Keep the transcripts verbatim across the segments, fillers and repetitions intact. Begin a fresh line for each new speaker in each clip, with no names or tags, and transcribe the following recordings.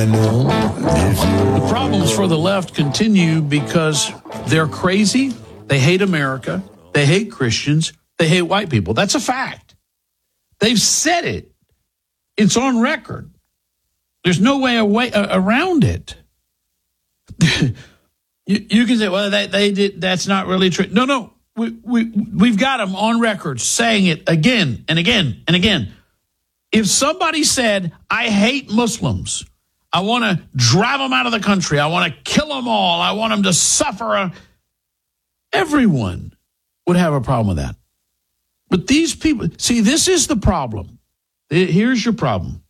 The problems for the left continue because they're crazy. They hate America. They hate Christians. They hate white people. That's a fact. They've said it. It's on record. There's no way away, uh, around it. you, you can say, well, they, they did. That's not really true. No, no. We, we, we've got them on record saying it again and again and again. If somebody said, I hate Muslims, I want to drive them out of the country, I want to kill them all, I want them to suffer, everyone would have a problem with that. But these people, see, this is the problem. Here's your problem.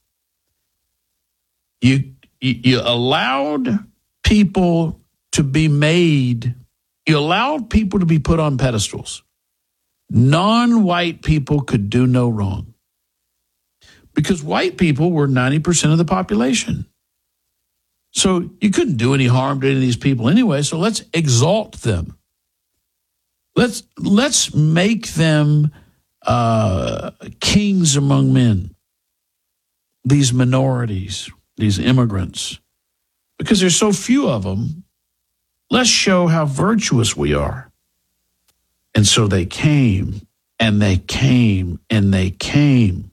You, you, you allowed people to be made, you allowed people to be put on pedestals. Non-white people could do no wrong. Because white people were ninety percent of the population. So you couldn't do any harm to any of these people anyway, so let's exalt them. Let's, let's make them uh, kings among men, these minorities, these immigrants. Because there's so few of them, let's show how virtuous we are. And so they came, and they came, and they came.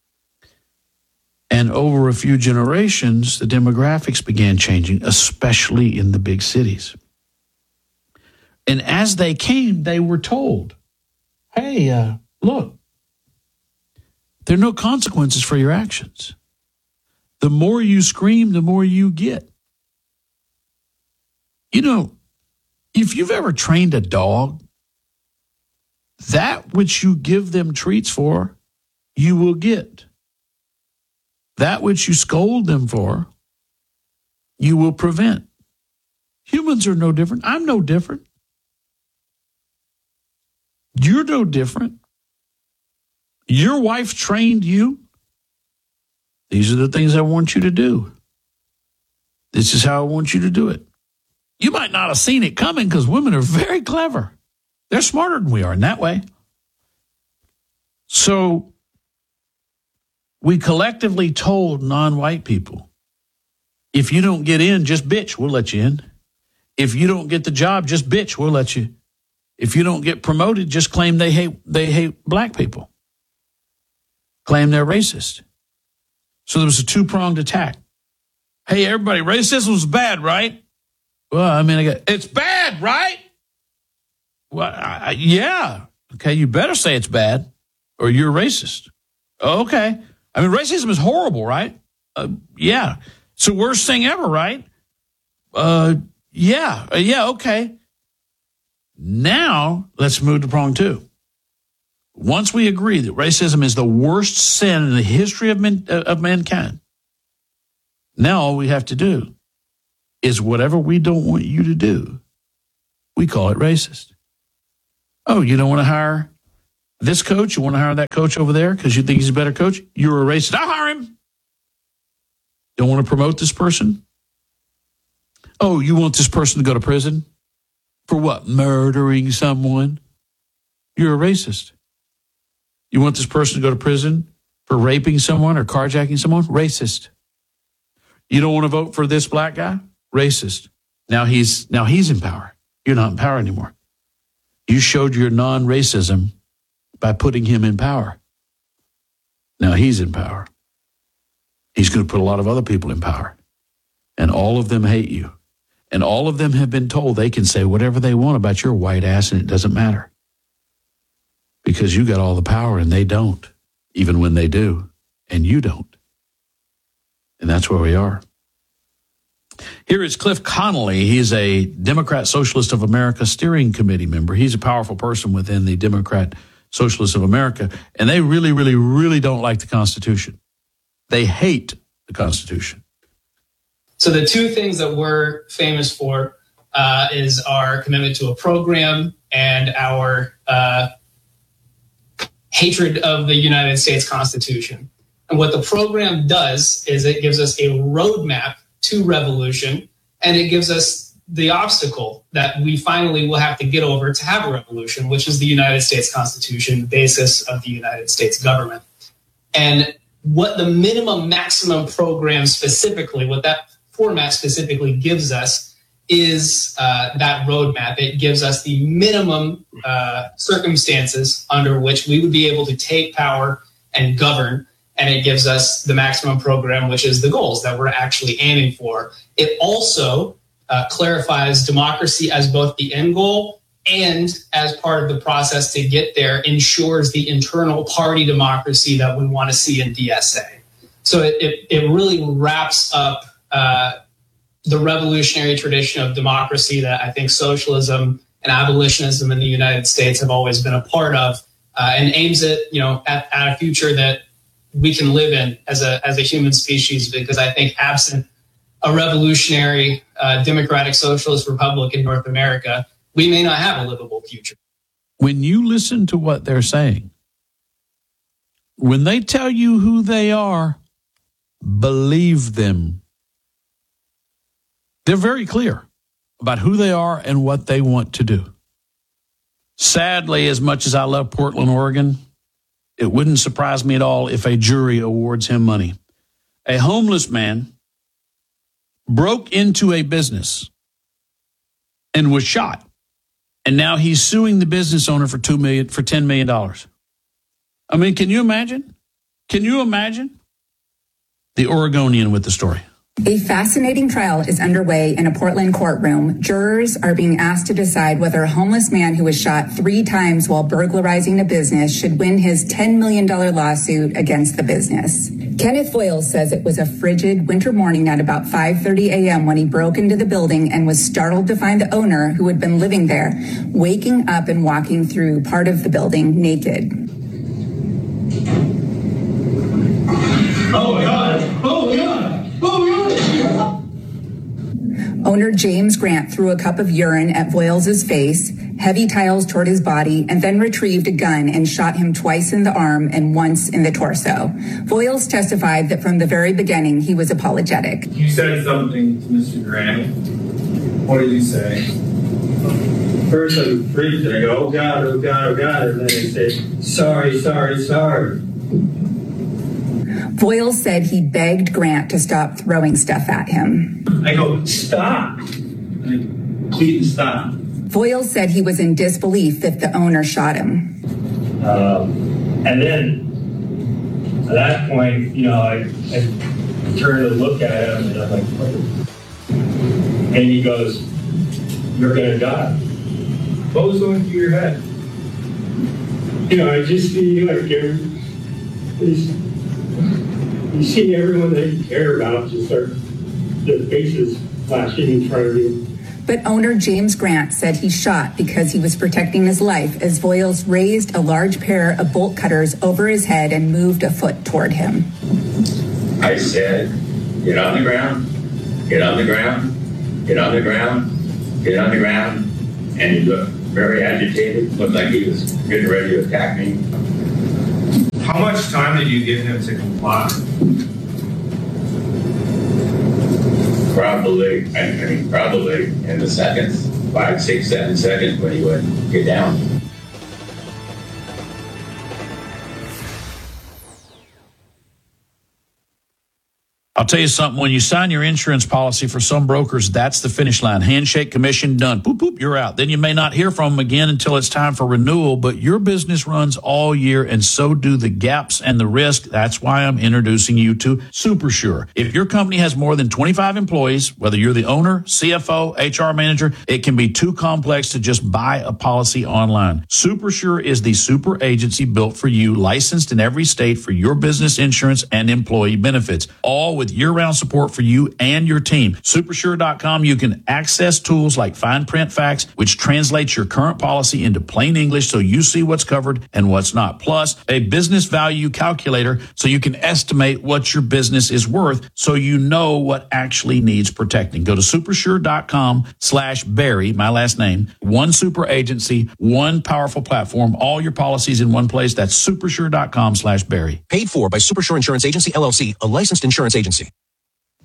And over a few generations, the demographics began changing, especially in the big cities. And as they came, they were told, hey, uh, look, there are no consequences for your actions. The more you scream, the more you get. You know, if you've ever trained a dog, that which you give them treats for, you will get. That which you scold them for, you will prevent. Humans are no different. I'm no different. You're no different. Your wife trained you. These are the things I want you to do. This is how I want you to do it. You might not have seen it coming because women are very clever. They're smarter than we are in that way. So we collectively told non-white people, if you don't get in, just bitch, we'll let you in. If you don't get the job, just bitch, we'll let you. If you don't get promoted, just claim they hate they hate black people. Claim they're racist. So there was a two-pronged attack. Hey, everybody, racism's bad, right? Well, I mean, I got, it's bad, right? Well, I, I, yeah. Okay, you better say it's bad or you're racist. Okay. I mean, racism is horrible, right? Uh, yeah. It's the worst thing ever, right? Uh, yeah. Uh, yeah, okay. Now, let's move to prong two. Once we agree that racism is the worst sin in the history of, man, uh, of mankind, now all we have to do is whatever we don't want you to do, we call it racist. Oh, you don't want to hire this coach? You want to hire that coach over there because you think he's a better coach? You're a racist. I'll hire him. Don't want to promote this person? Oh, you want this person to go to prison? For what? Murdering someone? You're a racist. You want this person to go to prison for raping someone or carjacking someone? Racist. You don't want to vote for this black guy? Racist. Now he's now he's in power. You're not in power anymore. You showed your non-racism by putting him in power. Now he's in power. He's going to put a lot of other people in power. And all of them hate you. And all of them have been told they can say whatever they want about your white ass and it doesn't matter. Because you got all the power and they don't, even when they do, and you don't. And that's where we are. Here is Cliff Connolly. He's a Democrat Socialist of America steering committee member. He's a powerful person within the Democrat Socialists of America, and they really, really, really don't like the Constitution. They hate the Constitution.
So the two things that we're famous for uh, is our commitment to a program and our uh, hatred of the United States Constitution. And what the program does is it gives us a roadmap to revolution, and it gives us the obstacle that we finally will have to get over to have a revolution, which is the United States Constitution, the basis of the United States government. And what the minimum maximum program specifically, what that format specifically gives us is uh, that roadmap. It gives us the minimum uh, circumstances under which we would be able to take power and govern, and it gives us the maximum program, which is the goals that we're actually aiming for. It also uh, clarifies democracy as both the end goal and as part of the process to get there, ensures the internal party democracy that we want to see in D S A. So it, it, it really wraps up uh, the revolutionary tradition of democracy that I think socialism and abolitionism in the United States have always been a part of, uh, and aims at, you know, at, at a future that we can live in as a as a human species. Because I think absent a revolutionary uh, democratic socialist republic in North America, we may not have a livable future.
When you listen to what they're saying, when they tell you who they are, believe them. They're very clear about who they are and what they want to do. Sadly, as much as I love Portland, Oregon, it wouldn't surprise me at all if a jury awards him money. A homeless man broke into a business and was shot. And now he's suing the business owner for two million dollars, for ten million dollars. I mean, can you imagine? Can you imagine? The Oregonian with the story.
A fascinating trial is underway in a Portland courtroom. Jurors are being asked to decide whether a homeless man who was shot three times while burglarizing a business should win his ten million dollars lawsuit against the business. Kenneth Voiles says it was a frigid winter morning at about five thirty a.m. when he broke into the building and was startled to find the owner, who had been living there, waking up and walking through part of the building naked.
Oh my God! Oh my God! Oh my God!
Owner James Grant threw a cup of urine at Voiles' face, heavy tiles toward his body, and then retrieved a gun and shot him twice in the arm and once in the torso. Voiles testified that from the very beginning he was apologetic.
You said something to Mister Grant. What did you say? First I freaked and I go, oh God, oh God, oh God, and then I said, sorry, sorry, sorry.
Voiles said he begged Grant to stop throwing stuff at him.
I go, stop. I please stop.
Voiles said he was in disbelief that the owner shot him.
Um, and then at that point, you know, I, I turned to look at him and I'm like, what? And he goes, you're going to die. What was going through your head? You know, I just see like every, you see everyone that you care about just start, their faces flashing in front of you.
But owner James Grant said he shot because he was protecting his life as Voiles raised a large pair of bolt cutters over his head and moved a foot toward him.
I said, get on the ground, get on the ground, get on the ground, get on the ground. And he looked very agitated, looked like he was getting ready to attack me.
How much time did you give him to comply?
Probably, I mean, probably in the seconds, five, six, seven seconds when he would get down.
I'll tell you something, when you sign your insurance policy for some brokers, that's the finish line. Handshake, commission, done. Boop, boop, you're out. Then you may not hear from them again until it's time for renewal, but your business runs all year and so do the gaps and the risk. That's why I'm introducing you to SuperSure. If your company has more than twenty-five employees, whether you're the owner, C F O, H R manager, it can be too complex to just buy a policy online. SuperSure is the super agency built for you, licensed in every state for your business insurance and employee benefits, all with year-round support for you and your team. Supersure dot com, you can access tools like fine print facts, which translates your current policy into plain English so you see what's covered and what's not. Plus, a business value calculator so you can estimate what your business is worth so you know what actually needs protecting. Go to supersure dot com slash Barry, my last name, one super agency, one powerful platform, all your policies in one place. That's supersure dot com slash Barry.
Paid for by Supersure Insurance Agency, L L C, a licensed insurance agency.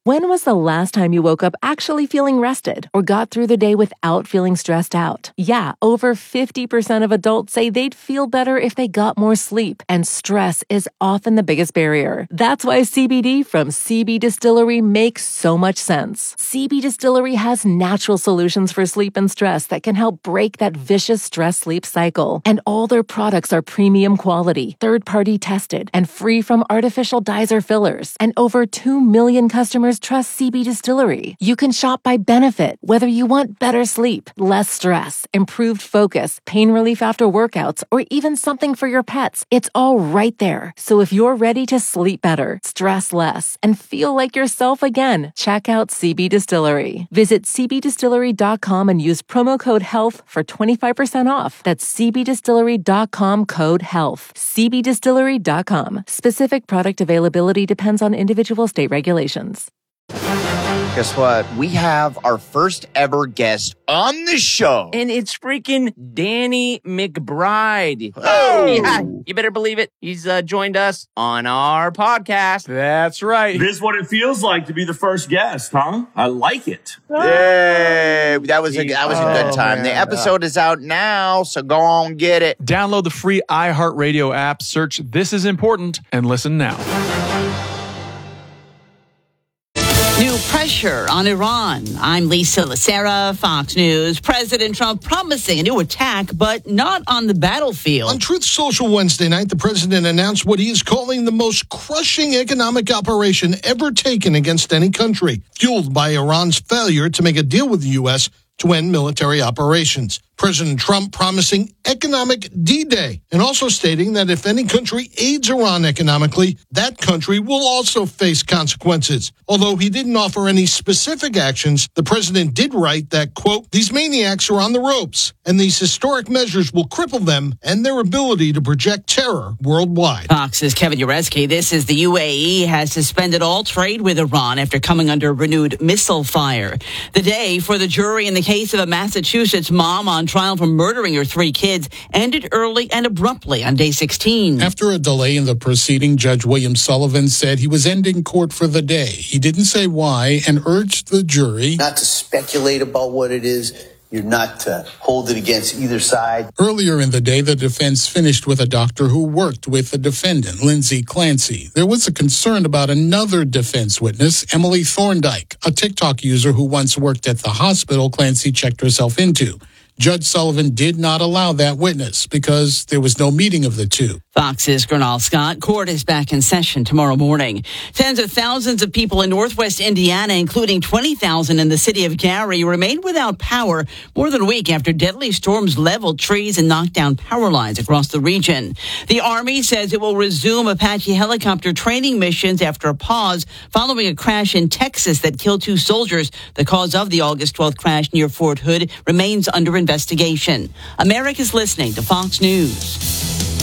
When was the last time you woke up actually feeling rested or got through the day without feeling stressed out? Yeah, over fifty percent of adults say they'd feel better if they got more sleep, and stress is often the biggest barrier. That's why C B D from C B Distillery makes so much sense. C B Distillery has natural solutions for sleep and stress that can help break that vicious stress-sleep cycle. And all their products are premium quality, third-party tested, and free from artificial dyes or fillers. And over two million customers trust C B Distillery. You can shop by benefit, whether you want better sleep, less stress, improved focus, pain relief after workouts, or even something for your pets. It's all right there. So if you're ready to sleep better, stress less, and feel like yourself again, check out C B Distillery. Visit c b distillery dot com and use promo code HEALTH for twenty-five percent off. That's c b distillery dot com code HEALTH. c b distillery dot com. Specific product availability depends on individual state regulations.
Guess what? We have our first ever guest on the show.
And it's freaking Danny McBride.
Oh!
Yeah, you better believe it. He's uh, joined us on our podcast.
That's right.
This is what it feels like to be the first guest, huh? I like it.
Yay! That was a, that was a good time.
Oh,
the
man.
episode is out now, so go on, get it.
Download the free iHeartRadio app, search This Is Important, and listen now.
New pressure on Iran. I'm Lisa Lacera, Fox News. President Trump promising a new attack, but not on the battlefield.
On Truth Social Wednesday night, the president announced what he is calling the most crushing economic operation ever taken against any country, fueled by Iran's failure to make a deal with the U S to end military operations. President Trump promising economic D-Day and also stating that if any country aids Iran economically, that country will also face consequences. Although he didn't offer any specific actions, the president did write that, quote, these maniacs are on the ropes, and these historic measures will cripple them and their ability to project terror worldwide.
Fox's Kevin Uretsky. This is the U A E has suspended all trade with Iran after coming under renewed missile fire. The day for the jury in the case of a Massachusetts mom on trial for murdering her three kids ended early and abruptly on day sixteen.
After a delay in the proceeding, Judge William Sullivan said he was ending court for the day. He didn't say why and urged the jury
not to speculate about what it is. You're not to hold it against either side.
Earlier in the day, the defense finished with a doctor who worked with the defendant, Lindsay Clancy. There was a concern about another defense witness, Emily Thorndike, a TikTok user who once worked at the hospital Clancy checked herself into. Judge Sullivan did not allow that witness because there was no meeting of the two.
Fox's Gernal Scott. Court is back in session tomorrow morning. Tens of thousands of people in northwest Indiana, including twenty thousand in the city of Gary, remained without power more than a week after deadly storms leveled trees and knocked down power lines across the region. The Army says it will resume Apache helicopter training missions after a pause following a crash in Texas that killed two soldiers. The cause of the August twelfth crash near Fort Hood remains under investigation. America's listening to Fox News.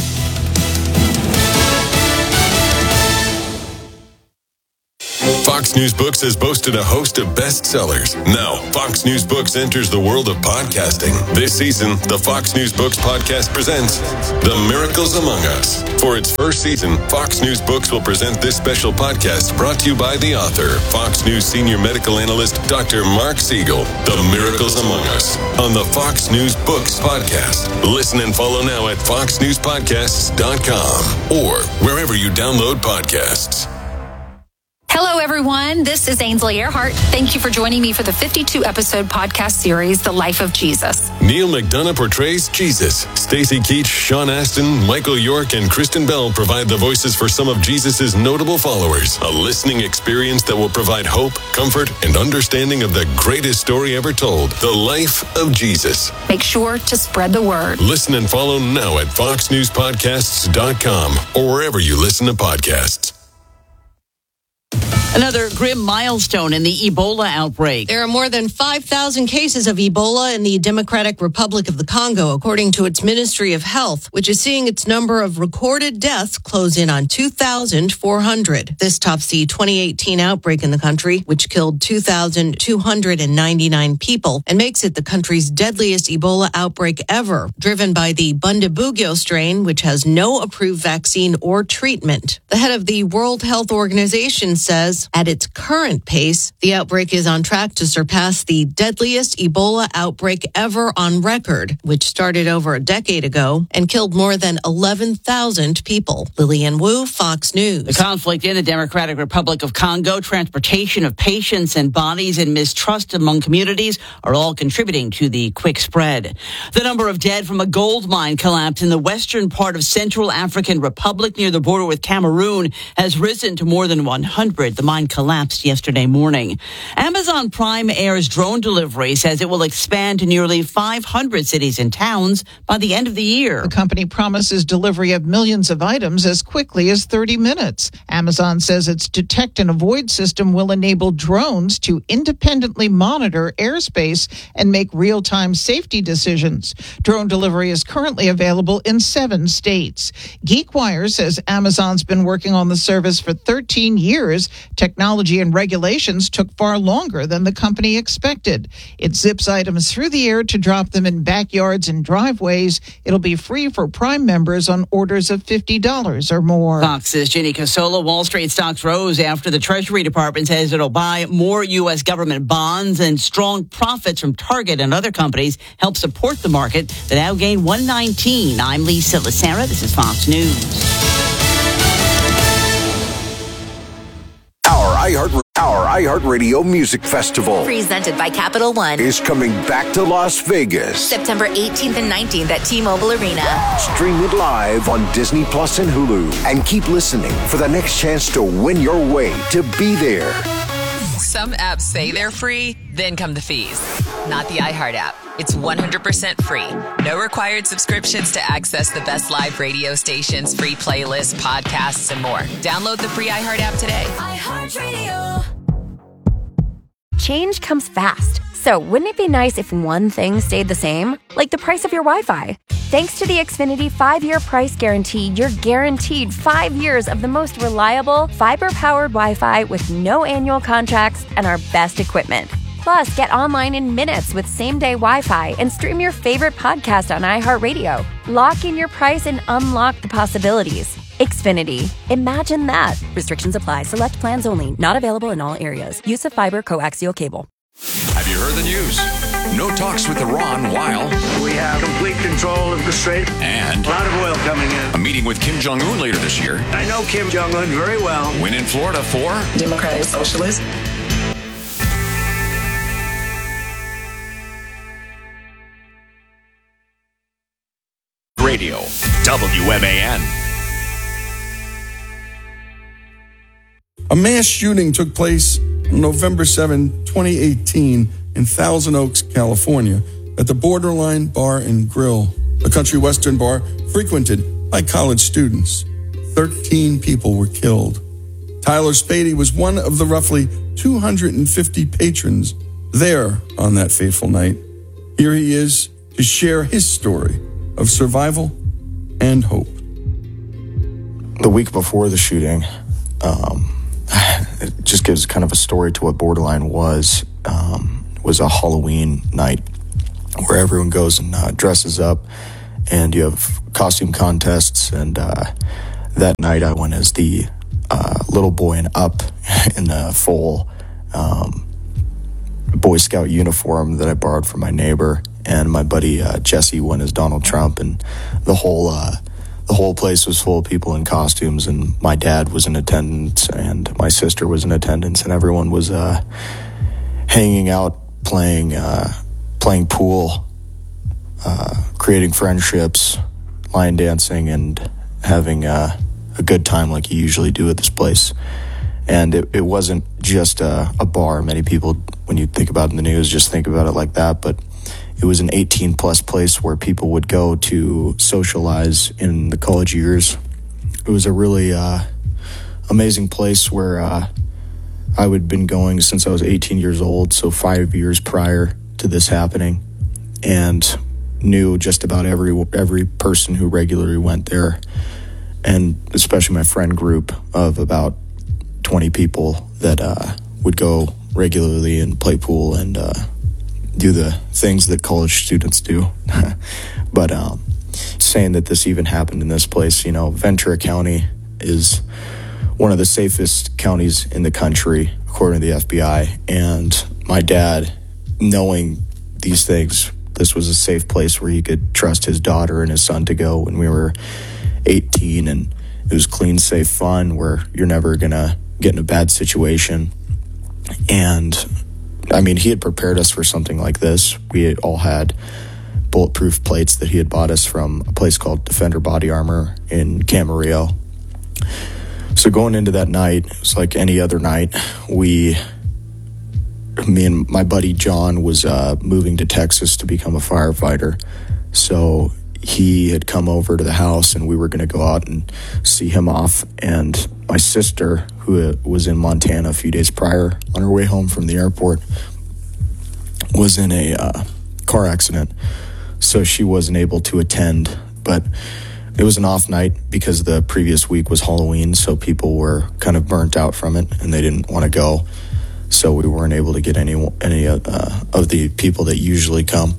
Fox News Books has boasted a host of bestsellers. Now, Fox News Books enters the world of podcasting. This season, the Fox News Books podcast presents The Miracles Among Us. For its first season, Fox News Books will present this special podcast brought to you by the author, Fox News senior medical analyst, Doctor Mark Siegel. The Miracles Among Us on the Fox News Books podcast. Listen and follow now at fox news podcasts dot com or wherever you download podcasts.
Hello, everyone. This is Ainsley Earhart. Thank you for joining me for the fifty-two episode podcast series, The Life of Jesus.
Neil McDonough portrays Jesus. Stacey Keach, Sean Astin, Michael York, and Kristen Bell provide the voices for some of Jesus' notable followers. A listening experience that will provide hope, comfort, and understanding of the greatest story ever told, The Life of Jesus.
Make sure to spread the word.
Listen and follow now at fox news podcasts dot com or wherever you listen to podcasts.
Another grim milestone in the Ebola outbreak.
There are more than five thousand cases of Ebola in the Democratic Republic of the Congo, according to its Ministry of Health, which is seeing its number of recorded deaths close in on two thousand four hundred. This tops the twenty eighteen outbreak in the country, which killed two thousand two hundred ninety-nine people and makes it the country's deadliest Ebola outbreak ever, driven by the Bundibugyo strain, which has no approved vaccine or treatment. The head of the World Health Organization says cases. At its current pace, the outbreak is on track to surpass the deadliest Ebola outbreak ever on record, which started over a decade ago and killed more than eleven thousand people. Lillian Wu, Fox News.
The conflict in the Democratic Republic of Congo, transportation of patients and bodies, and mistrust among communities are all contributing to the quick spread. The number of dead from a gold mine collapse in the western part of Central African Republic near the border with Cameroon has risen to more than one hundred. The mine collapsed yesterday morning. Amazon Prime airs drone delivery, says it will expand to nearly five hundred cities and towns by the end of the year.
The company promises delivery of millions of items as quickly as thirty minutes. Amazon says its detect and avoid system will enable drones to independently monitor airspace and make real-time safety decisions. Drone delivery is currently available in seven states. GeekWire says Amazon's been working on the service for thirteen years. Technology and regulations took far longer than the company expected. It zips items through the air to drop them in backyards and driveways. It'll be free for Prime members on orders of fifty dollars or more.
Fox's Ginny Casola. Wall Street stocks rose after the Treasury Department says it'll buy more U S government bonds, and strong profits from Target and other companies help support the market. The Dow gained one nineteen. I'm Lisa Lacera. This is Fox News.
Our iHeart Our iHeartRadio Music Festival,
presented by Capital One,
is coming back to Las Vegas.
September eighteenth and nineteenth at T-Mobile Arena.
Stream it live on Disney Plus and Hulu. And keep listening for the next chance to win your way to be there.
Some apps say they're free, then come the fees. Not the iHeart app. It's one hundred percent free. No required subscriptions to access the best live radio stations, free playlists, podcasts, and more. Download the free iHeart app today.
iHeartRadio.
Change comes fast. So wouldn't it be nice if one thing stayed the same? Like the price of your Wi-Fi. Thanks to the Xfinity five-year price guarantee, you're guaranteed five years of the most reliable, fiber-powered Wi-Fi with no annual contracts and our best equipment. Plus, get online in minutes with same-day Wi-Fi and stream your favorite podcast on iHeartRadio. Lock in your price and unlock the possibilities. Xfinity. Imagine that. Restrictions apply. Select plans only. Not available in all areas. Use of fiber coaxial cable.
Have you heard the news? No talks with Iran while
we have complete control of the strait.
And
a lot of oil coming in.
A meeting with Kim Jong-un later this year.
I know Kim Jong-un very well.
Win in Florida for
Democratic Socialists.
Radio, W M A N.
A mass shooting took place on November seventh, twenty eighteen in Thousand Oaks, California, at the Borderline Bar and Grill, a country western bar frequented by college students. Thirteen people were killed. Tyler Spady was one of the roughly two hundred fifty patrons there on that fateful night. Here he is to share his story of survival and hope.
The week before the shooting, um, it just gives kind of a story to what Borderline was. Um, was a Halloween night where everyone goes and uh, dresses up, and you have costume contests. And uh, that night, I went as the uh, little boy in Up in the full um, Boy Scout uniform that I borrowed from my neighbor. And my buddy uh, Jesse went as Donald Trump, and the whole uh, the whole place was full of people in costumes. And my dad was in attendance, and my sister was in attendance, and everyone was uh, hanging out, playing uh, playing pool, uh, creating friendships, line dancing, and having uh, a good time like you usually do at this place. And it, it wasn't just a, a bar. Many people, when you think about it in the news, just think about it like that, but it was an eighteen plus place where people would go to socialize in the college years. It was a really uh, amazing place where uh, I would have been going since I was eighteen years old, so five years prior to this happening, and knew just about every every person who regularly went there, and especially my friend group of about twenty people that uh, would go regularly and play pool and uh, do the things that college students do. But um, saying that this even happened in this place, you know, Ventura County is one of the safest counties in the country, according to the F B I. And my dad, knowing these things, this was a safe place where he could trust his daughter and his son to go when we were eighteen, and it was clean, safe fun where you're never gonna get in a bad situation. And I mean, he had prepared us for something like this. We had all had bulletproof plates that he had bought us from a place called Defender Body Armor in Camarillo. So going into that night, it was like any other night. We, me and my buddy John was uh, moving to Texas to become a firefighter. So he had come over to the house and we were going to go out and see him off. And my sister, who was in Montana a few days prior on her way home from the airport, was in a uh, car accident. So she wasn't able to attend, but it was an off night because the previous week was Halloween, so people were kind of burnt out from it and they didn't want to go. So we weren't able to get any any uh, of the people that usually come.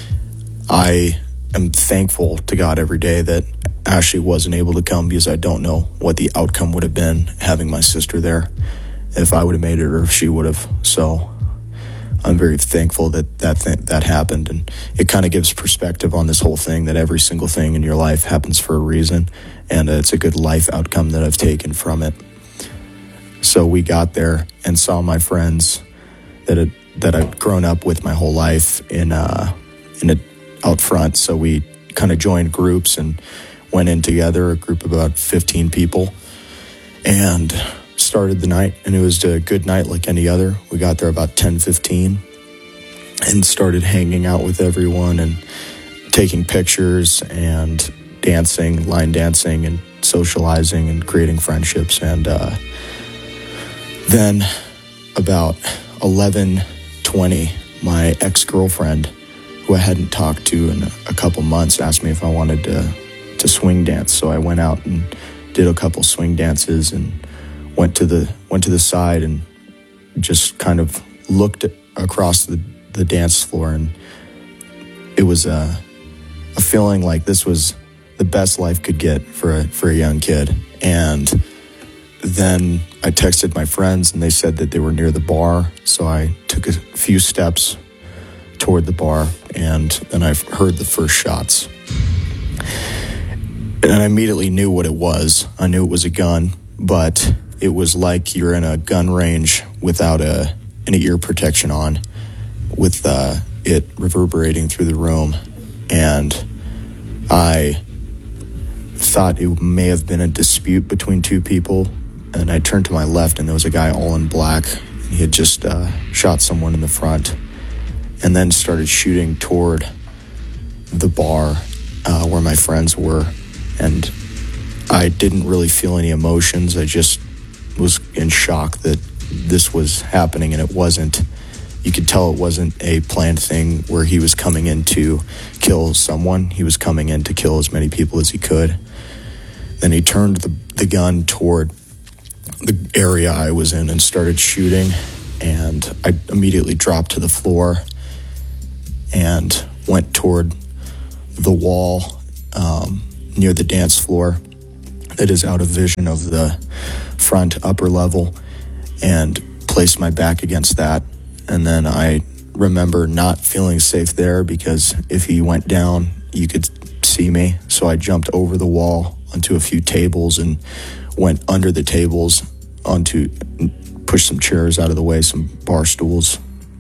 I am thankful to God every day that Ashley wasn't able to come, because I don't know what the outcome would have been having my sister there, if I would have made it or if she would have. So I'm very thankful that that th- that happened, and it kind of gives perspective on this whole thing, that every single thing in your life happens for a reason, and uh, it's a good life outcome that I've taken from it. So we got there and saw my friends that had, that I'd grown up with my whole life in uh, in a, out front. So we kind of joined groups and went in together, a group of about fifteen people, and started the night. And it was a good night like any other. We got there about ten fifteen and started hanging out with everyone and taking pictures and dancing, line dancing and socializing and creating friendships. And uh, then about eleven twenty, my ex-girlfriend, who I hadn't talked to in a couple months, asked me if I wanted to to swing dance. So I went out and did a couple swing dances and went to the went to the side and just kind of looked at, across the, the dance floor, and it was a, a feeling like this was the best life could get for a, for a young kid. And then I texted my friends and they said that they were near the bar. So I took a few steps toward the bar, and then I heard the first shots. And I immediately knew what it was. I knew it was a gun, but it was like you're in a gun range without a any ear protection on, with uh, it reverberating through the room. And I thought it may have been a dispute between two people. And I turned to my left, and there was a guy all in black. He had just uh, shot someone in the front, and then started shooting toward the bar uh, where my friends were. And I didn't really feel any emotions. I just was in shock that this was happening, and it wasn't, you could tell it wasn't a planned thing where he was coming in to kill someone. He was coming in to kill as many people as he could. Then he turned the, the gun toward the area I was in and started shooting, and I immediately dropped to the floor and went toward the wall um, near the dance floor that is out of vision of the front upper level, and placed my back against that. And then I remember not feeling safe there, because if he went down, you could see me. So I jumped over the wall onto a few tables and went under the tables onto, pushed some chairs out of the way, some bar stools.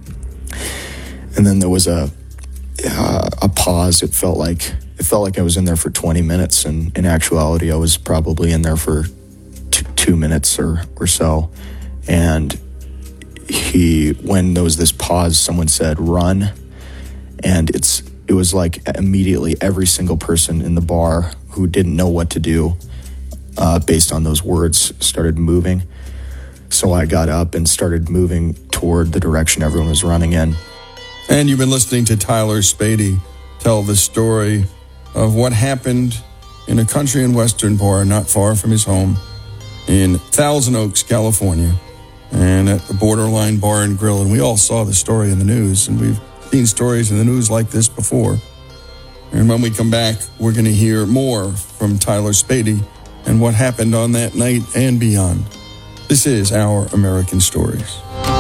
And then there was a uh, a pause. It felt like it felt like I was in there for twenty minutes, and in actuality, I was probably in there for t- two minutes or or so. And he, when there was this pause, someone said, "Run," and it's it was like immediately every single person in the bar who didn't know what to do, uh, based on those words, started moving. So I got up and started moving toward the direction everyone was running in.
And you've been listening to Tyler Spady tell the story of what happened in a country and western bar not far from his home in Thousand Oaks, California, and at the Borderline Bar and Grill. And we all saw the story in the news, and we've seen stories in the news like this before. And when we come back, we're going to hear more from Tyler Spady and what happened on that night and beyond. This is Our American Stories.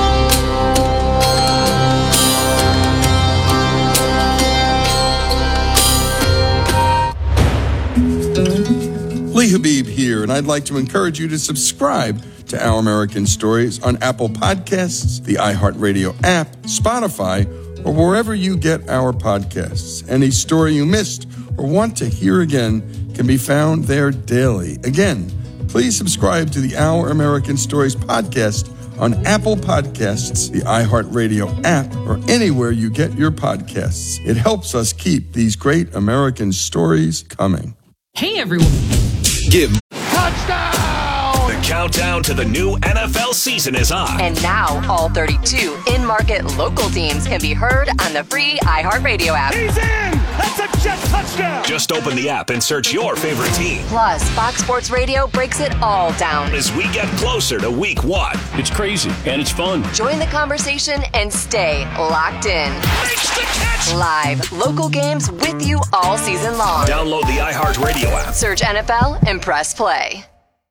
Lee Habib here, and I'd like to encourage you to subscribe to Our American Stories on Apple Podcasts, the iHeartRadio app, Spotify, or wherever you get our podcasts. Any story you missed or want to hear again can be found there daily. Again, please subscribe to the Our American Stories podcast on Apple Podcasts, the iHeartRadio app, or anywhere you get your podcasts. It helps us keep these great American stories coming.
Hey, everyone.
Give. Touchdown! The countdown to the new N F L season is on.
And now all thirty-two in-market local teams can be heard on the free iHeartRadio app.
He's in! That's a jet touchdown! Just open the app and search your favorite team.
Plus, Fox Sports Radio breaks it all down
as we get closer to week one.
It's crazy, and it's fun.
Join the conversation and stay locked in.
Makes the catch!
Live, local games with you all season long.
Download the iHeartRadio app.
Search N F L and press play.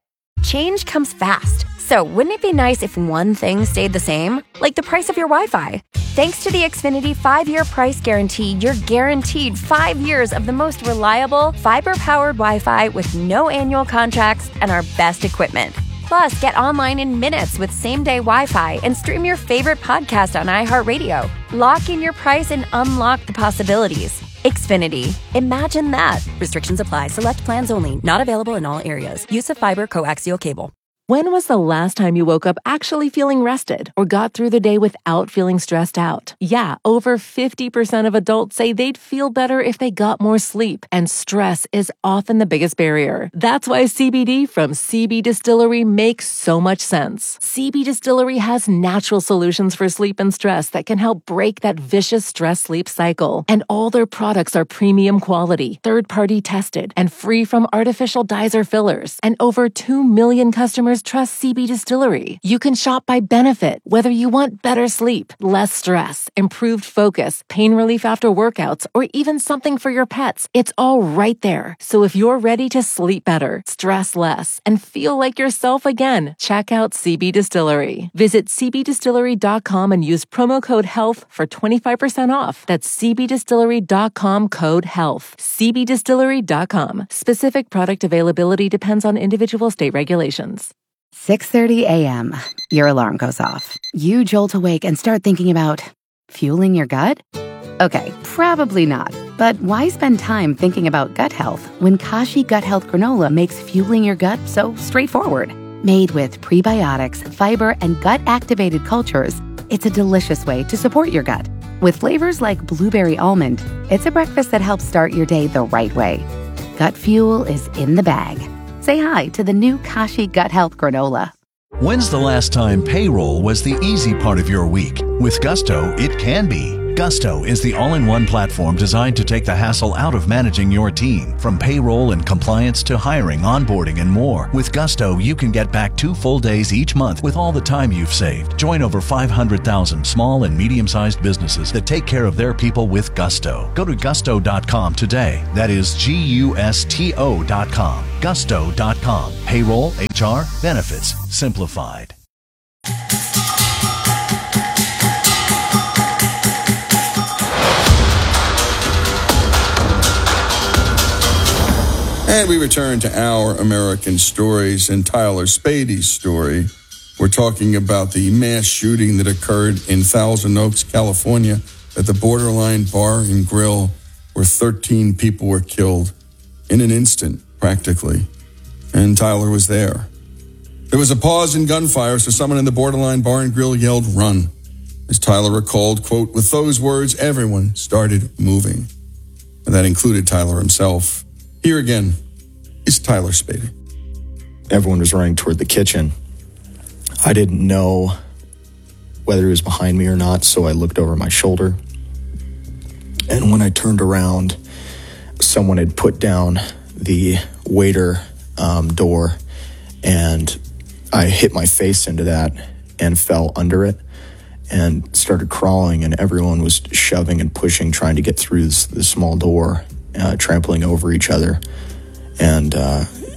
Change comes fast. So wouldn't it be nice if one thing stayed the same? Like the price of your Wi-Fi. Thanks to the Xfinity five-year price guarantee, you're guaranteed five years of the most reliable, fiber-powered Wi-Fi with no annual contracts and our best equipment. Plus, get online in minutes with same-day Wi-Fi and stream your favorite podcast on iHeartRadio. Lock in your price and unlock the possibilities. Xfinity. Imagine that. Restrictions apply. Select plans only. Not available in all areas. Use of fiber coaxial cable.
When was the last time you woke up actually feeling rested or got through the day without feeling stressed out? Yeah, over fifty percent of adults say they'd feel better if they got more sleep, and stress is often the biggest barrier. That's why C B D from C B Distillery makes so much sense. C B Distillery has natural solutions for sleep and stress that can help break that vicious stress-sleep cycle. And all their products are premium quality, third-party tested, and free from artificial dyes or fillers. And over two million customers trust C B Distillery. You can shop by benefit, whether you want better sleep, less stress, improved focus, pain relief after workouts, or even something for your pets. It's all right there. So if you're ready to sleep better, stress less, and feel like yourself again, check out C B Distillery. Visit c b distillery dot com and use promo code HEALTH for twenty-five percent off. That's c b distillery dot com code HEALTH. c b distillery dot com. Specific product availability depends on individual state regulations.
six thirty a.m. Your alarm goes off. You jolt awake and start thinking about fueling your gut? Okay, probably not. But why spend time thinking about gut health when Kashi Gut Health Granola makes fueling your gut so straightforward? Made with prebiotics, fiber, and gut-activated cultures, it's a delicious way to support your gut. With flavors like blueberry almond, it's a breakfast that helps start your day the right way. Gut fuel is in the bag. Say hi to the new Kashi Gut Health Granola.
When's the last time payroll was the easy part of your week? With Gusto, it can be. Gusto is the all-in-one platform designed to take the hassle out of managing your team. From payroll and compliance to hiring, onboarding, and more. With Gusto, you can get back two full days each month with all the time you've saved. Join over five hundred thousand small and medium-sized businesses that take care of their people with Gusto. Go to gusto dot com today. That is G U S T O dot com. gusto dot com. Payroll, H R, benefits, simplified.
And we return to Our American Stories and Tyler Spade's story. We're talking about the mass shooting that occurred in Thousand Oaks, California, at the Borderline Bar and Grill, where thirteen people were killed in an instant, practically. And Tyler was there. There was a pause in gunfire, so someone in the Borderline Bar and Grill yelled, "Run." As Tyler recalled, quote, "With those words, everyone started moving." And that included Tyler himself. Here again is Tyler Spade.
Everyone was running toward the kitchen. I didn't know whether he was behind me or not, so I looked over my shoulder. And when I turned around, someone had put down the waiter um, door, and I hit my face into that and fell under it and started crawling, and everyone was shoving and pushing, trying to get through this, this small door, uh, trampling over each other. And uh,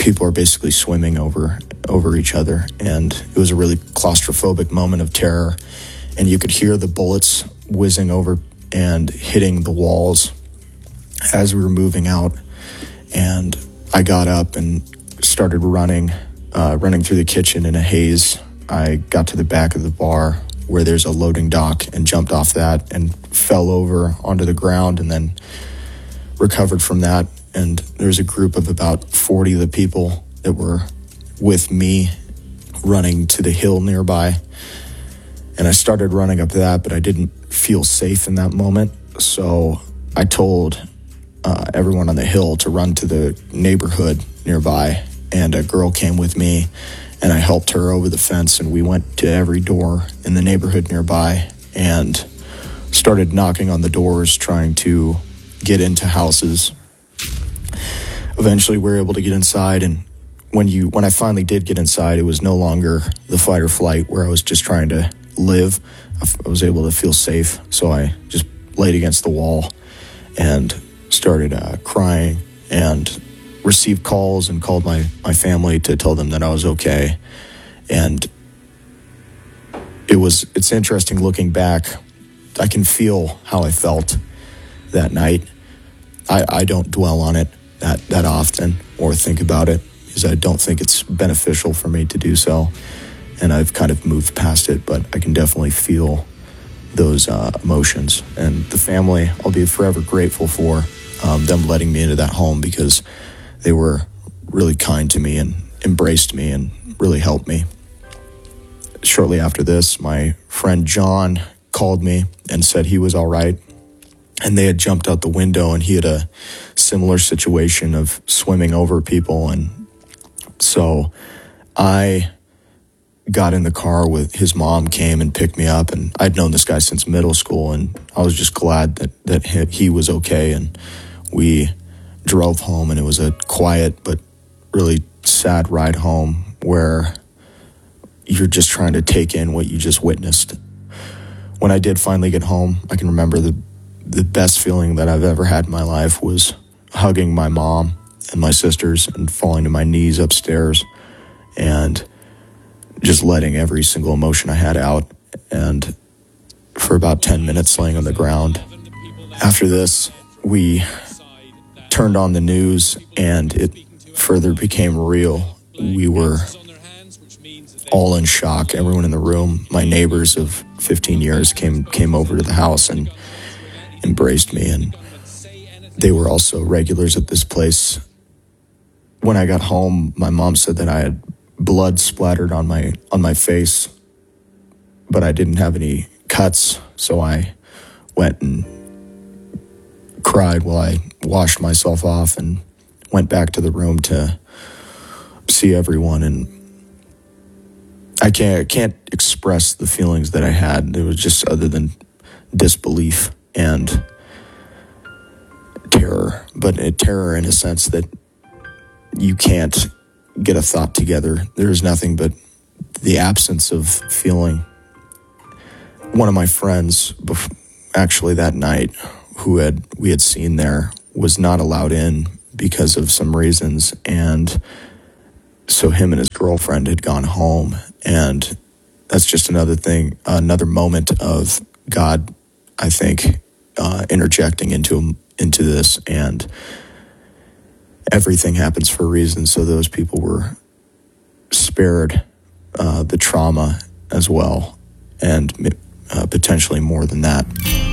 people are basically swimming over over each other, and it was a really claustrophobic moment of terror. And you could hear the bullets whizzing over and hitting the walls as we were moving out. And I got up and started running, uh, running through the kitchen in a haze. I got to the back of the bar where there's a loading dock and jumped off that and fell over onto the ground and then recovered from that. And there was a group of about forty of the people that were with me running to the hill nearby. And I started running up that, but I didn't feel safe in that moment. So I told uh, everyone on the hill to run to the neighborhood nearby. And a girl came with me, and I helped her over the fence. And we went to every door in the neighborhood nearby and started knocking on the doors, trying to get into houses. Eventually, we were able to get inside, and when you when I finally did get inside, it was no longer the fight or flight where I was just trying to live. I was able to feel safe, so I just laid against the wall and started uh, crying and received calls and called my, my family to tell them that I was okay. And it was it's interesting looking back. I can feel how I felt that night. I, I don't dwell on it that, that often or think about it because I don't think it's beneficial for me to do so. And I've kind of moved past it, but I can definitely feel those uh, emotions. And the family, I'll be forever grateful for um, them letting me into that home because they were really kind to me and embraced me and really helped me. Shortly after this, my friend John called me and said he was all right. And they had jumped out the window, and he had a similar situation of swimming over people. And so I got in the car with his mom, came and picked me up, and I'd known this guy since middle school, and I was just glad that, that he was okay. And we drove home, and it was a quiet but really sad ride home where you're just trying to take in what you just witnessed. When I did finally get home, I can remember the the best feeling that I've ever had in my life was hugging my mom and my sisters and falling to my knees upstairs and just letting every single emotion I had out, and for about ten minutes laying on the ground. After this, we turned on the news, and it further became real. We were all in shock. Everyone in the room, my neighbors of fifteen years came came over to the house and embraced me, and they were also regulars at this place. When I got home, my mom said that I had blood splattered on my on my face, but I didn't have any cuts, so I went and cried while I washed myself off and went back to the room to see everyone. And I can't can't express the feelings that I had. It was just other than disbelief and terror, but a terror in a sense that you can't get a thought together. There is nothing but the absence of feeling. One of my friends, actually that night, who had we had seen there, was not allowed in because of some reasons, and so him and his girlfriend had gone home. And that's just another thing, another moment of God, I think, uh, interjecting into into this, and everything happens for a reason. So those people were spared uh, the trauma as well, and uh, potentially more than that.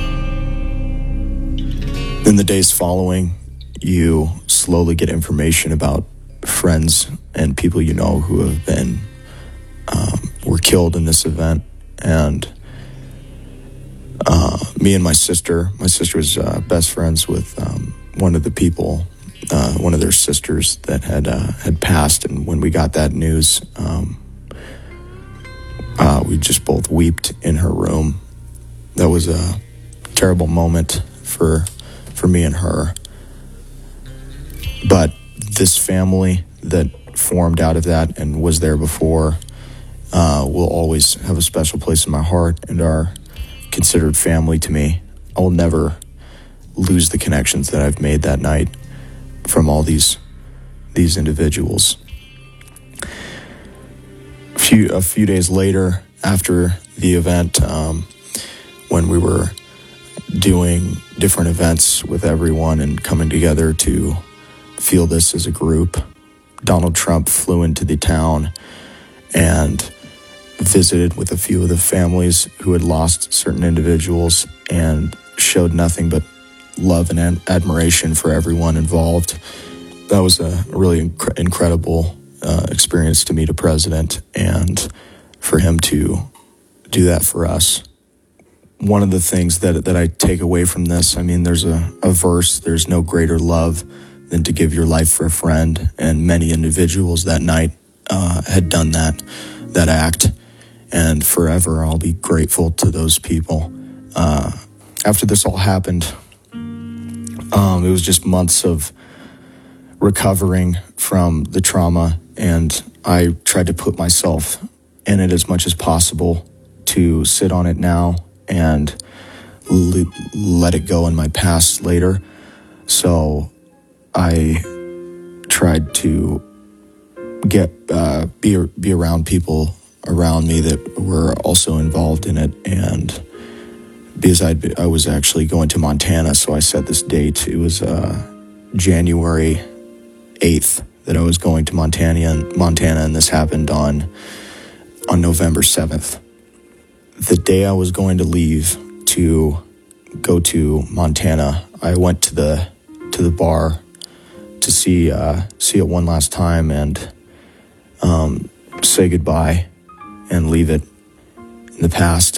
In the days following, you slowly get information about friends and people you know who have been um, were killed in this event. And uh, me and my sister, my sister was uh, best friends with um, one of the people, uh, one of their sisters that had uh, had passed. And when we got that news, um, uh, we just both wept in her room. That was a terrible moment for for me and her. But this family that formed out of that and was there before uh, will always have a special place in my heart and are considered family to me. I will never lose the connections that I've made that night from all these these individuals. few a few days later, after the event, um, when we were doing different events with everyone and coming together to feel this as a group, Donald Trump flew into the town and visited with a few of the families who had lost certain individuals and showed nothing but love and ad- admiration for everyone involved. That was a really inc- incredible uh, experience to meet a president and for him to do that for us. One of the things that that I take away from this, I mean, there's a, a verse, there's no greater love than to give your life for a friend. And many individuals that night uh, had done that, that act. And forever I'll be grateful to those people. Uh, after this all happened, um, it was just months of recovering from the trauma. And I tried to put myself in it as much as possible to sit on it now and le- let it go in my past later. So I tried to get uh, be be around people around me that were also involved in it, and because I'd, I was actually going to Montana, so I set this date. It was uh, January eighth that I was going to Montana, Montana, and this happened on on November seventh. The day I was going to leave to go to Montana, I went to the to the bar to see uh, see it one last time and um, say goodbye and leave it in the past.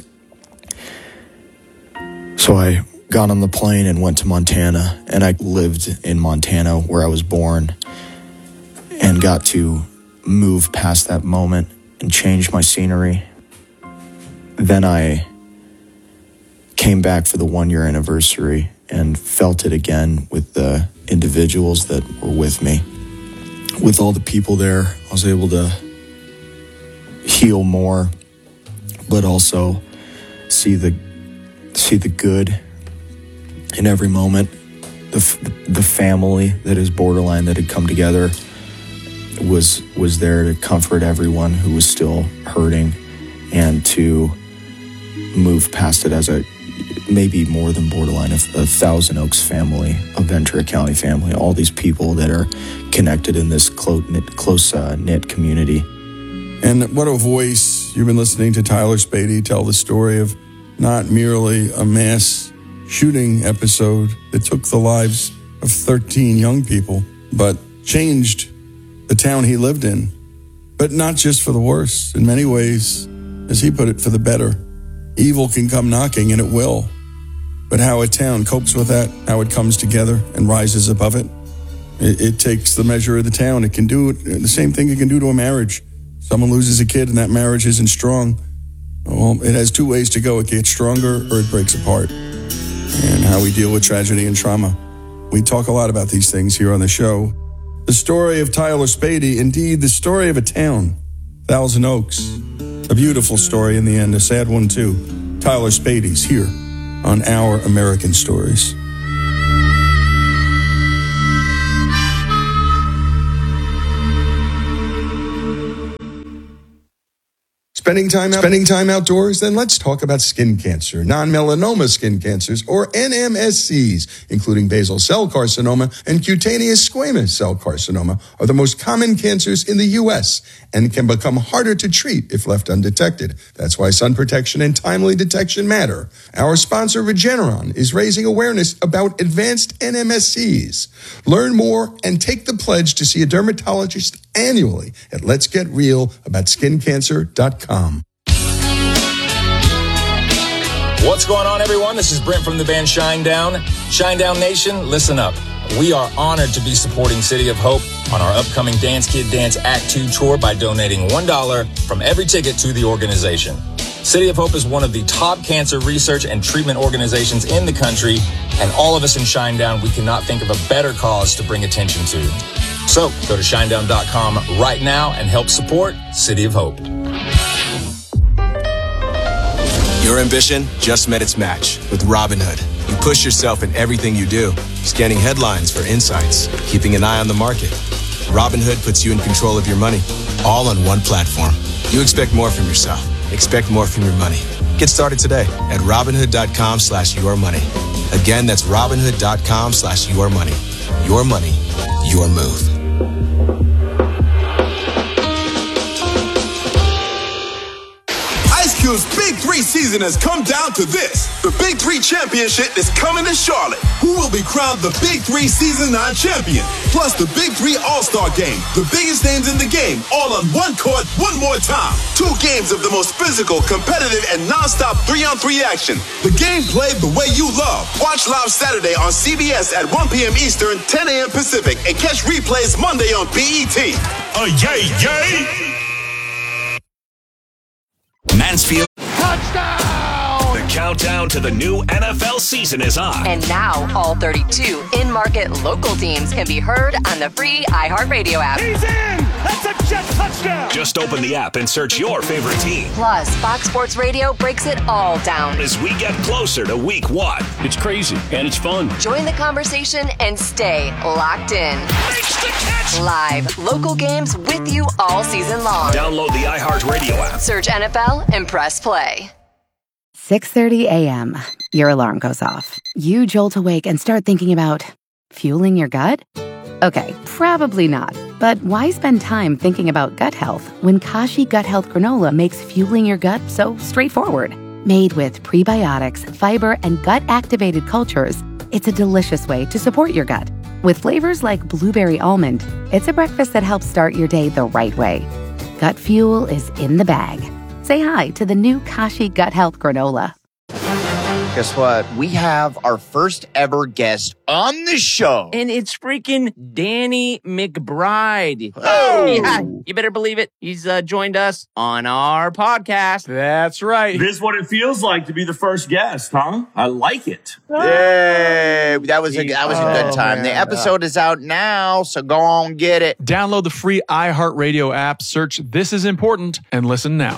So I got on the plane and went to Montana, and I lived in Montana where I was born and got to move past that moment and change my scenery. Then I came back for the one-year anniversary and felt it again with the individuals that were with me. With all the people there, I was able to heal more, but also see the see the good in every moment. The the family that is Borderline that had come together was was there to comfort everyone who was still hurting and to move past it as a maybe more than Borderline, a, a Thousand Oaks family, a Ventura County family, all these people that are connected in this close-knit, close, uh, knit community.
And what a voice. You've been listening to Tyler Spady tell the story of not merely a mass shooting episode that took the lives of thirteen young people, but changed the town he lived in. But not just for the worse. In many ways, as he put it, for the better. Evil can come knocking, and it will. But how a town copes with that, how it comes together and rises above it, it, it takes the measure of the town. It can do it, the same thing it can do to a marriage. Someone loses a kid and that marriage isn't strong. Well, it has two ways to go. It gets stronger or it breaks apart. And how we deal with tragedy and trauma. We talk a lot about these things here on the show. The story of Tyler Spady, indeed the story of a town, Thousand Oaks. A beautiful story in the end, a sad one too. Tyler Spady's here on Our American Stories. Spending time out, spending time outdoors? Then let's talk about skin cancer, non-melanoma skin cancers, or N M S Cs, including basal cell carcinoma and cutaneous squamous cell carcinoma, are the most common cancers in the U S and can become harder to treat if left undetected. That's why sun protection and timely detection matter. Our sponsor, Regeneron, is raising awareness about advanced N M S Cs. Learn more and take the pledge to see a dermatologist annually at lets get real about skin cancer dot com.
What's going on, everyone? This is Brent from the band Shinedown. Shinedown Nation, listen up. We are honored to be supporting City of Hope on our upcoming Dance Kid Dance Act two tour by donating one dollar from every ticket to the organization. City of Hope is one of the top cancer research and treatment organizations in the country, and all of us in Shinedown, we cannot think of a better cause to bring attention to. So go to shinedown dot com right now and help support City of Hope.
Your ambition just met its match with Robinhood. You push yourself in everything you do, scanning headlines for insights, keeping an eye on the market. Robinhood puts you in control of your money, all on one platform. You expect more from yourself. Expect more from your money. Get started today at Robinhood.com slash your money. Again, that's Robinhood.com slash your money. Your money, your move.
Ice Cube's Big Three season has come down to this. The Big Three Championship is coming to Charlotte. Who will be crowned the Big Three Season nine champion? Plus the Big Three All-Star Game. The biggest names in the game, all on one court, one more time. Two games of the most physical, competitive, and non-stop three-on-three action. The game played the way you love. Watch live Saturday on C B S at one p.m. Eastern, ten a.m. Pacific, and catch replays Monday on B E T.
Uh, yay, yay! Mansfield. Touchdown! The countdown to the new N F L season is on.
And now all thirty-two in-market local teams can be heard on the free iHeartRadio app.
He's in! That's a jet touchdown! Just open the app and search your favorite team.
Plus, Fox Sports Radio breaks it all down
as we get closer to week one.
It's crazy and it's fun.
Join the conversation and stay locked in.
Makes the catch!
Live, local games with you all season long.
Download the iHeartRadio app.
Search N F L and press play.
six thirty a.m. Your alarm goes off. You jolt awake and start thinking about fueling your gut? Okay, probably not. But why spend time thinking about gut health when Kashi Gut Health Granola makes fueling your gut so straightforward? Made with prebiotics, fiber, and gut-activated cultures, it's a delicious way to support your gut. With flavors like blueberry almond, it's a breakfast that helps start your day the right way. Gut fuel is in the bag. Say hi to the new Kashi Gut Health Granola.
Guess what? We have our first ever guest on the show.
And it's freaking Danny McBride.
Oh!
Yeah, you better believe it. He's uh, joined us on our podcast.
That's right. This is what it feels like to be the first guest, huh? I like it.
Yay! That was a, that was a good time.
Oh,
the
man.
episode is out now, so go on, get it.
Download the free iHeartRadio app, search This Is Important, and listen now.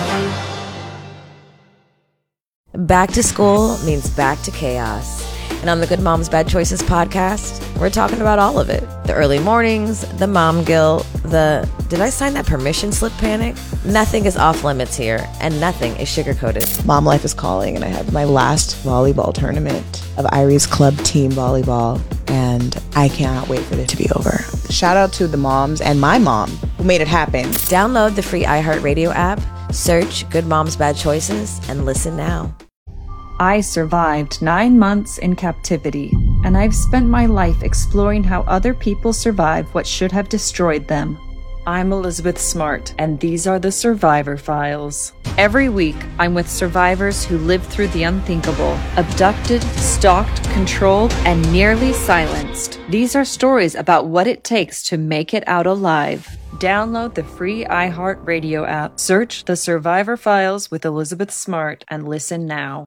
Back to school means back to chaos. And on the Good Moms Bad Choices podcast, we're talking about all of it. The early mornings, the mom guilt, the did I sign that permission slip panic? Nothing is off limits here, and nothing is sugar-coated.
Mom life is calling, and I have my last volleyball tournament of Irie's club team volleyball, and I cannot wait for it to be over. Shout out to the moms and my mom who made it happen.
Download the free iHeartRadio app, search Good Moms Bad Choices, and listen now.
I survived nine months in captivity, and I've spent my life exploring how other people survive what should have destroyed them. I'm Elizabeth Smart, and these are the Survivor Files. Every week, I'm with survivors who lived through the unthinkable, abducted, stalked, controlled, and nearly silenced. These are stories about what it takes to make it out alive. Download the free iHeartRadio app, search The Survivor Files with Elizabeth Smart, and listen now.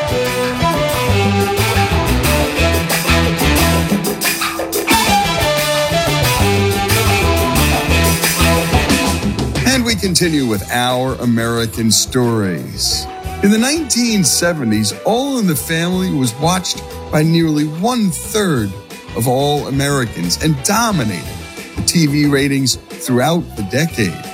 And we continue with our American stories. In the nineteen seventies, All in the Family was watched by nearly one-third of all Americans and dominated the T V ratings throughout the decade.